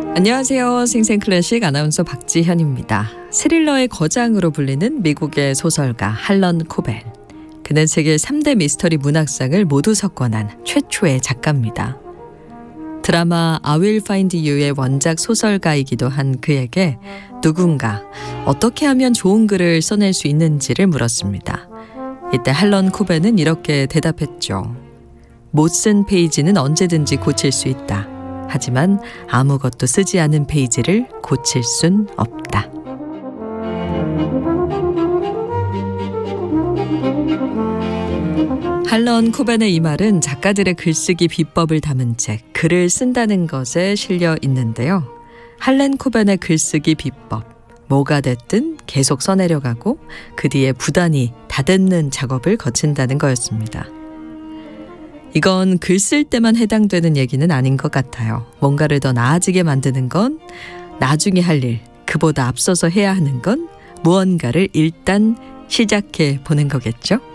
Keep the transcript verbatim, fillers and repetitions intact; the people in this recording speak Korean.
안녕하세요. 생생클래식 아나운서 박지현입니다. 스릴러의 거장으로 불리는 미국의 소설가 할런 코벨. 그는 세계 삼 대 미스터리 문학상을 모두 석권한 최초의 작가입니다. 드라마 I Will Find You의 원작 소설가이기도 한 그에게 누군가 어떻게 하면 좋은 글을 써낼 수 있는지를 물었습니다. 이때 할런 코벨은 이렇게 대답했죠. 못 쓴 페이지는 언제든지 고칠 수 있다. 하지만 아무것도 쓰지 않은 페이지를 고칠 순 없다. 할런 코벤의 이 말은 작가들의 글쓰기 비법을 담은 책 글을 쓴다는 것에 실려 있는데요. 할런 코벤의 글쓰기 비법, 뭐가 됐든 계속 써내려가고 그 뒤에 부단히 다듬는 작업을 거친다는 거였습니다. 이건 글 쓸 때만 해당되는 얘기는 아닌 것 같아요. 뭔가를 더 나아지게 만드는 건 나중에 할 일, 그보다 앞서서 해야 하는 건 무언가를 일단 시작해 보는 거겠죠?